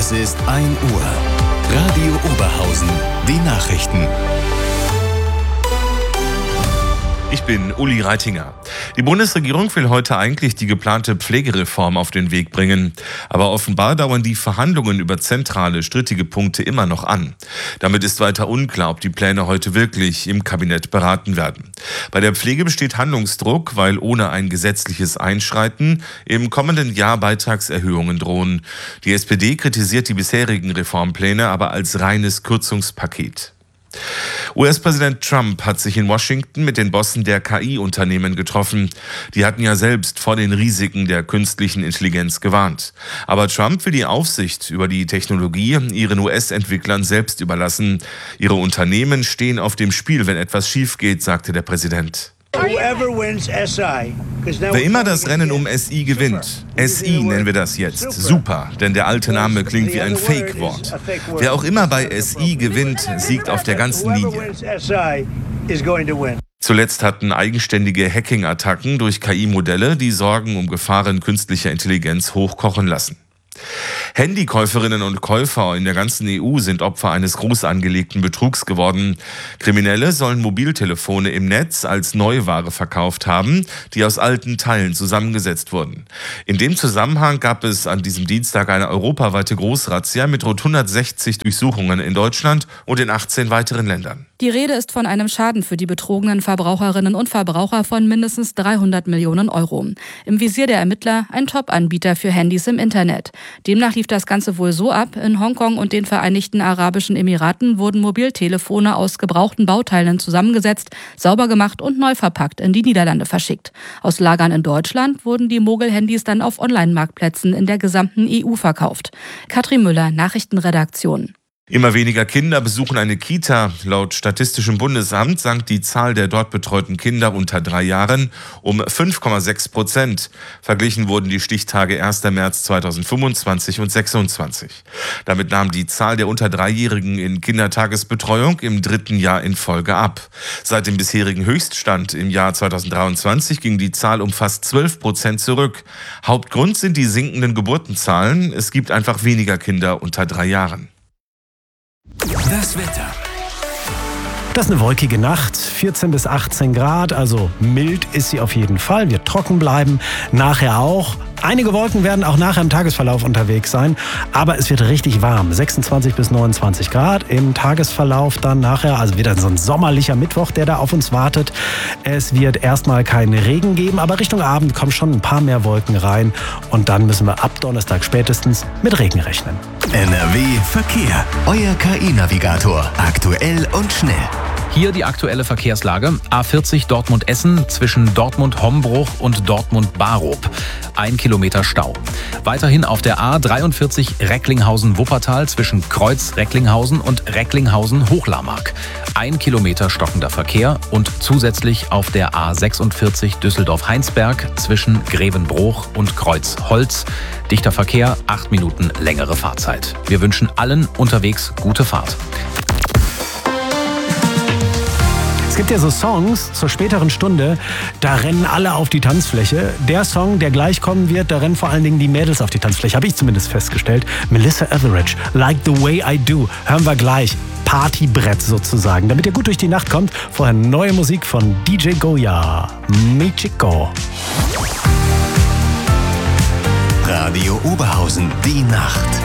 Es ist 1 Uhr. Radio Oberhausen. Die Nachrichten. Ich bin Uli Reitinger. Die Bundesregierung will heute eigentlich die geplante Pflegereform auf den Weg bringen. Aber offenbar dauern die Verhandlungen über zentrale, strittige Punkte immer noch an. Damit ist weiter unklar, ob die Pläne heute wirklich im Kabinett beraten werden. Bei der Pflege besteht Handlungsdruck, weil ohne ein gesetzliches Einschreiten im kommenden Jahr Beitragserhöhungen drohen. Die SPD kritisiert die bisherigen Reformpläne aber als reines Kürzungspaket. US-Präsident Trump hat sich in Washington mit den Bossen der KI-Unternehmen getroffen. Die hatten ja selbst vor den Risiken der künstlichen Intelligenz gewarnt. Aber Trump will die Aufsicht über die Technologie ihren US-Entwicklern selbst überlassen. Ihre Unternehmen stehen auf dem Spiel, wenn etwas schief geht, sagte der Präsident. Wer immer das Rennen um SI gewinnt, SI nennen wir das jetzt, super, denn der alte Name klingt wie ein Fake-Wort. Wer auch immer bei SI gewinnt, siegt auf der ganzen Linie. Zuletzt hatten eigenständige Hacking-Attacken durch KI-Modelle die Sorgen um Gefahren künstlicher Intelligenz hochkochen lassen. Handykäuferinnen und Käufer in der ganzen EU sind Opfer eines groß angelegten Betrugs geworden. Kriminelle sollen Mobiltelefone im Netz als Neuware verkauft haben, die aus alten Teilen zusammengesetzt wurden. In dem Zusammenhang gab es an diesem Dienstag eine europaweite Großrazzia mit rund 160 Durchsuchungen in Deutschland und in 18 weiteren Ländern. Die Rede ist von einem Schaden für die betrogenen Verbraucherinnen und Verbraucher von mindestens 300 Millionen Euro. Im Visier der Ermittler ein Top-Anbieter für Handys im Internet. Demnach lief das Ganze wohl so ab: In Hongkong und den Vereinigten Arabischen Emiraten wurden Mobiltelefone aus gebrauchten Bauteilen zusammengesetzt, sauber gemacht und neu verpackt in die Niederlande verschickt. Aus Lagern in Deutschland wurden die Mogel-Handys dann auf Online-Marktplätzen in der gesamten EU verkauft. Katrin Müller, Nachrichtenredaktion. Immer weniger Kinder besuchen eine Kita. Laut Statistischem Bundesamt sank die Zahl der dort betreuten Kinder unter 3 Jahren um 5,6%. Verglichen wurden die Stichtage 1. März 2025 und 2026. Damit nahm die Zahl der unter 3-Jährigen in Kindertagesbetreuung im 3. Jahr in Folge ab. Seit dem bisherigen Höchststand im Jahr 2023 ging die Zahl um fast 12% zurück. Hauptgrund sind die sinkenden Geburtenzahlen. Es gibt einfach weniger Kinder unter 3 Jahren. Das Wetter. Das ist eine wolkige Nacht, 14 bis 18 Grad, also mild ist sie auf jeden Fall, wird trocken bleiben, nachher auch. Einige Wolken werden auch nachher im Tagesverlauf unterwegs sein, aber es wird richtig warm, 26 bis 29 Grad im Tagesverlauf dann nachher, also wieder so ein sommerlicher Mittwoch, der da auf uns wartet. Es wird erstmal keinen Regen geben, aber Richtung Abend kommen schon ein paar mehr Wolken rein und dann müssen wir ab Donnerstag spätestens mit Regen rechnen. NRW Verkehr, euer KI-Navigator, aktuell und schnell. Hier die aktuelle Verkehrslage. A40 Dortmund-Essen zwischen Dortmund-Hombruch und Dortmund-Barup. 1 Kilometer Stau. Weiterhin auf der A43 Recklinghausen-Wuppertal zwischen Kreuz-Recklinghausen und Recklinghausen-Hochlarmark. 1 Kilometer stockender Verkehr und zusätzlich auf der A46 Düsseldorf-Heinsberg zwischen Grevenbruch und Kreuz-Holz. Dichter Verkehr, 8 Minuten längere Fahrzeit. Wir wünschen allen unterwegs gute Fahrt. Es gibt ja so Songs zur späteren Stunde, da rennen alle auf die Tanzfläche. Der Song, der gleich kommen wird, da rennen vor allen Dingen die Mädels auf die Tanzfläche, habe ich zumindest festgestellt. Melissa Etheridge, Like the Way I Do, hören wir gleich. Partybrett sozusagen, damit ihr gut durch die Nacht kommt. Vorher neue Musik von DJ Goya, Michiko. Radio Oberhausen, die Nacht.